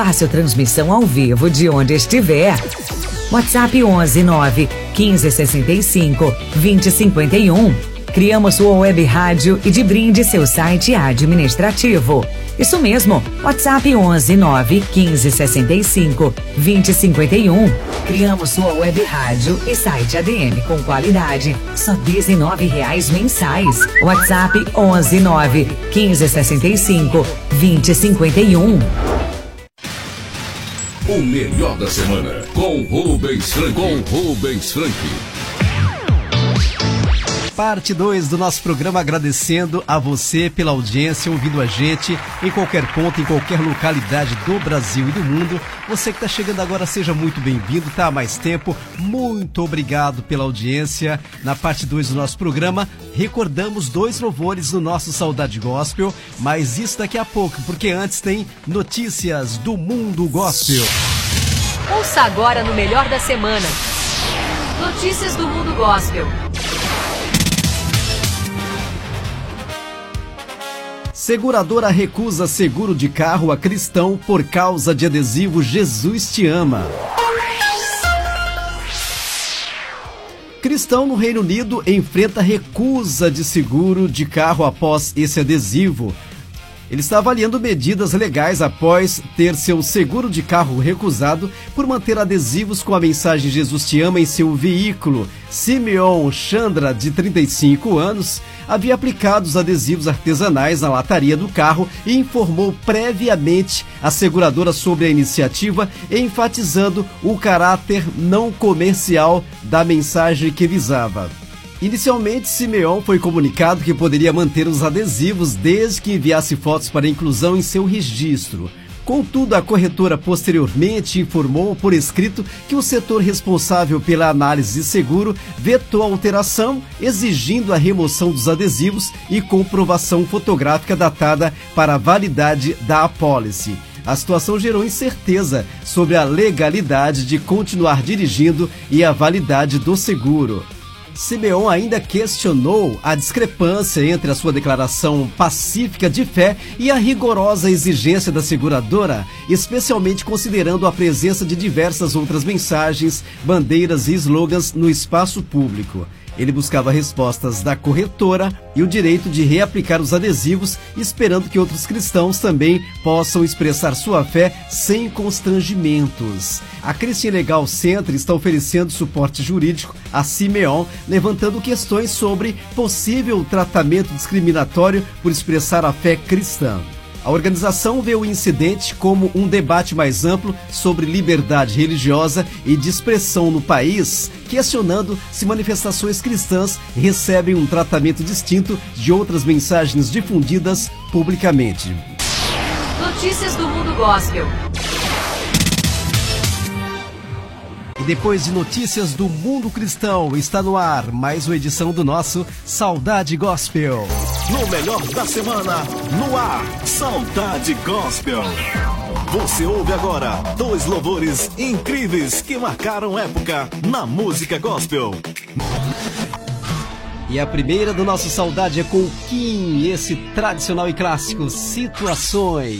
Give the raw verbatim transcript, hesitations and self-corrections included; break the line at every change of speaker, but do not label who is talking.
Faça a transmissão ao vivo de onde estiver. WhatsApp onze nove quinze sessenta e cinco vinte cinquenta e um. Criamos sua web rádio e de brinde seu site administrativo. Isso mesmo, WhatsApp onze nove quinze sessenta e cinco vinte cinquenta e um. Criamos sua web rádio e site A D M com qualidade, só dezenove reais mensais. WhatsApp onze nove quinze sessenta e cinco vinte cinquenta e um.
O melhor da semana com Rubens Frank. Com Rubens Frank.
Parte dois do nosso programa, agradecendo a você pela audiência, ouvindo a gente em qualquer ponto, em qualquer localidade do Brasil e do mundo. Você que está chegando agora, seja muito bem-vindo, tá há mais tempo. Muito obrigado pela audiência. Na parte dois do nosso programa, recordamos dois louvores no nosso Saudade Gospel, mas isso daqui a pouco, porque antes tem notícias do mundo gospel.
Ouça agora no Melhor da Semana. Notícias do mundo gospel.
Seguradora recusa seguro de carro a cristão por causa de adesivo Jesus te ama. Cristão no Reino Unido enfrenta recusa de seguro de carro após esse adesivo. Ele está avaliando medidas legais após ter seu seguro de carro recusado por manter adesivos com a mensagem Jesus te ama em seu veículo. Simeon Chandra, de trinta e cinco anos, havia aplicado os adesivos artesanais na lataria do carro e informou previamente a seguradora sobre a iniciativa, enfatizando o caráter não comercial da mensagem que visava. Inicialmente, Simeon foi comunicado que poderia manter os adesivos desde que enviasse fotos para inclusão em seu registro. Contudo, a corretora posteriormente informou por escrito que o setor responsável pela análise de seguro vetou a alteração, exigindo a remoção dos adesivos e comprovação fotográfica datada para a validade da apólice. A situação gerou incerteza sobre a legalidade de continuar dirigindo e a validade do seguro. Simeon ainda questionou a discrepância entre a sua declaração pacífica de fé e a rigorosa exigência da seguradora, especialmente considerando a presença de diversas outras mensagens, bandeiras e slogans no espaço público. Ele buscava respostas da corretora e o direito de reaplicar os adesivos, esperando que outros cristãos também possam expressar sua fé sem constrangimentos. A Christian Legal Center está oferecendo suporte jurídico a Simeon, levantando questões sobre possível tratamento discriminatório por expressar a fé cristã. A organização vê o incidente como um debate mais amplo sobre liberdade religiosa e de expressão no país, questionando se manifestações cristãs recebem um tratamento distinto de outras mensagens difundidas publicamente.
Notícias do mundo gospel.
E depois de notícias do mundo cristão, está no ar mais uma edição do nosso Saudade Gospel.
No melhor da semana, no ar, Saudade Gospel. Você ouve agora dois louvores incríveis que marcaram época na música gospel.
E a primeira do nosso Saudade é com o Kim, esse tradicional e clássico Situações.